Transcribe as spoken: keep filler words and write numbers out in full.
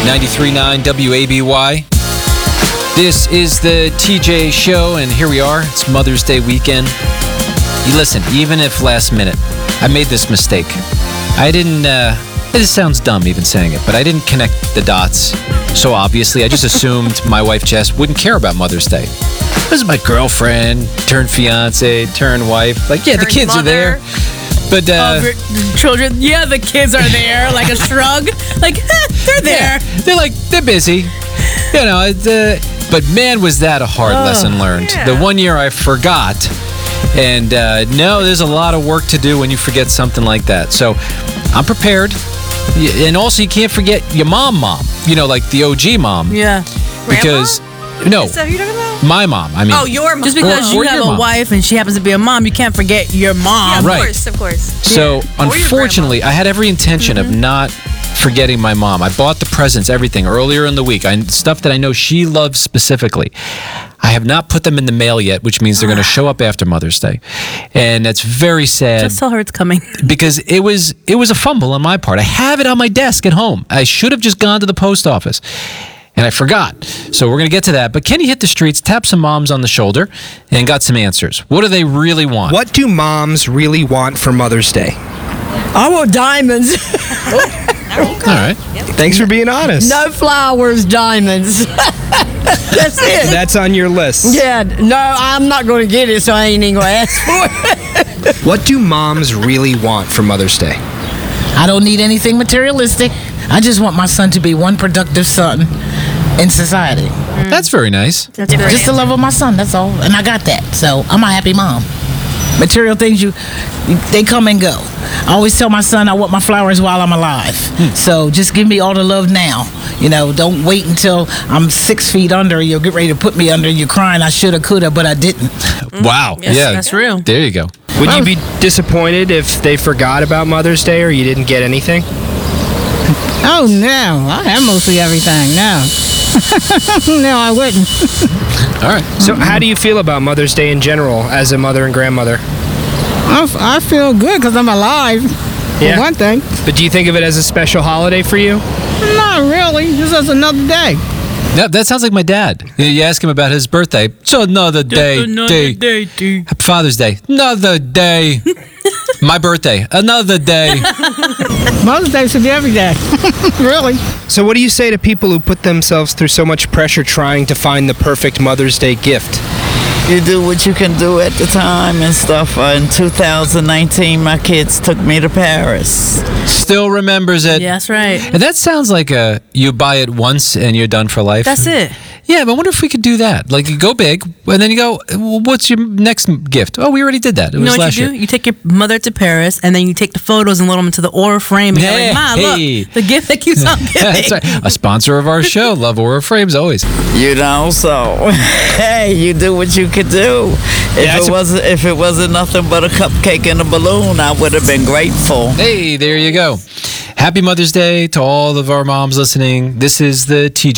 ninety-three point nine W A B Y. This is the T J Show, and here we are. It's Mother's Day weekend. You listen, even if last minute, I made this mistake. I didn't, uh, this sounds dumb even saying it, but I didn't connect the dots. So obviously, I just assumed my wife Jess wouldn't care about Mother's Day. This is my girlfriend, turned fiance, turned wife. Like, yeah, Turned the kids mother. are there. But, uh... Oh, the children, yeah, the kids are there, like a shrug. Like, they're there. Yeah, they're like, they're busy. You know, it's, uh, but man, was that a hard Oh, lesson learned. yeah. The one year I forgot. And uh, no, there's a lot of work to do when you forget something like that. So I'm prepared. Y- And also, you can't forget your mom, mom. You know, like the O G mom. Yeah. Because, no, Is that who you're talking about? my mom. I mean, Oh, your mom. Just because Or- you or have your a mom. wife and she happens to be a mom, you can't forget your mom. Yeah, of Right. course, of course. So, Yeah. Or your unfortunately, I had every intention of not forgetting my mom. I bought the presents, everything, earlier in the week. I, stuff that I know she loves specifically. I have not put them in the mail yet, which means they're going to show up after Mother's Day. And that's very sad Just tell her it's coming. because it was it was a fumble on my part. I have it on my desk at home. I should have just gone to the post office. And I forgot. So we're going to get to that. But Kenny hit the streets, tapped some moms on the shoulder, and got some answers. What do they really want? What do moms really want for Mother's Day? I want diamonds. All right. Thanks for being honest. No flowers, diamonds. That's it. That's on your list. Yeah, no, I'm not going to get it, so I ain't even going to ask for it. What do moms really want for Mother's Day? I don't need anything materialistic. I just want my son to be one productive son in society. That's very nice. That's good. Just the love of my son, that's all. And I got that. So I'm a happy mom. Material things, you, they come and go. I always tell my son I want my flowers while I'm alive. So just give me all the love now. You know, don't wait until I'm six feet under. You'll get ready to put me under. You're crying, I shoulda, coulda, but I didn't. Wow. Yes, yeah. that's real. There you go. Would you be disappointed if they forgot about Mother's Day or you didn't get anything? Oh, no. I have mostly everything. No. No, I wouldn't. All right. So how do you feel about Mother's Day in general as a mother and grandmother? I, f- I feel good because I'm alive, for Yeah. one thing. But do you think of it as a special holiday for you? Not really. It's just another day. Yeah, that sounds like my dad. You you ask him about his birthday. It's another day. day. day, day. Happy Father's Day. Another day. My birthday. Another day. Mother's Day should be every day. Really. So what do you say to people who put themselves through so much pressure trying to find the perfect Mother's Day gift? You do what you can do at the time and stuff. Uh, in two thousand nineteen, my kids took me to Paris. Still remembers it. Yeah, that's right. And that sounds like a you buy it once and you're done for life. That's it. Yeah, but I wonder if we could do that. Like, you go big, and then you go, well, what's your next gift? Oh, we already did that. It You know was what last you do? year. You take your mother to Paris, and then you take the photos and load them into the Aura frame. And Hey, you're like, Ma, hey. look, the gift that keeps on giving. That's right. A sponsor of our show, Love Aura Frames, always. You know, so hey, you do what you could do. If Yeah, it's it a- wasn't, if it wasn't nothing but a cupcake and a balloon, I would have been grateful. Hey, there you go. Happy Mother's Day to all of our moms listening. This is the T J